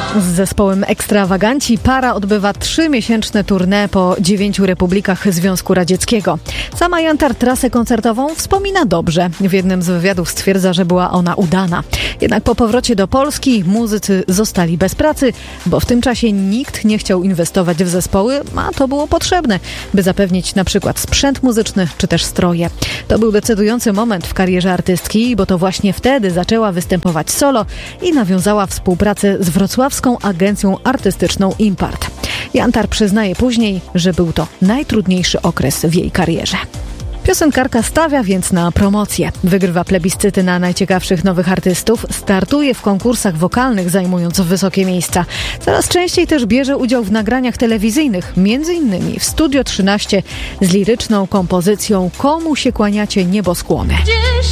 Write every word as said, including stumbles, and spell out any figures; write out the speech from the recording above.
Z zespołem Ekstrawaganci para odbywa trzymiesięczne tournée po dziewięciu republikach Związku Radzieckiego. Sama Jantar trasę koncertową wspomina dobrze. W jednym z wywiadów stwierdza, że była ona udana. Jednak po powrocie do Polski muzycy zostali bez pracy, bo w tym czasie nikt nie chciał inwestować w zespoły, a to było potrzebne, by zapewnić na przykład sprzęt muzyczny czy też stroje. To był decydujący moment w karierze artystki, bo to właśnie wtedy zaczęła występować solo i nawiązała współpracę z wrocławską agencją artystyczną Impart. Jantar przyznaje później, że był to najtrudniejszy okres w jej karierze. Piosenkarka stawia więc na promocję. Wygrywa plebiscyty na najciekawszych nowych artystów, startuje w konkursach wokalnych, zajmując wysokie miejsca. Coraz częściej też bierze udział w nagraniach telewizyjnych, między innymi w Studio trzynaście z liryczną kompozycją Komu się kłaniacie nieboskłony.